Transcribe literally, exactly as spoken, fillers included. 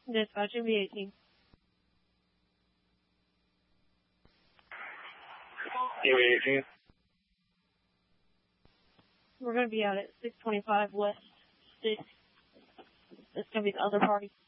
Dispatch M V eighteen. M V eighteen. We're going to be out at six twenty-five West sixth. That's going to be the other party.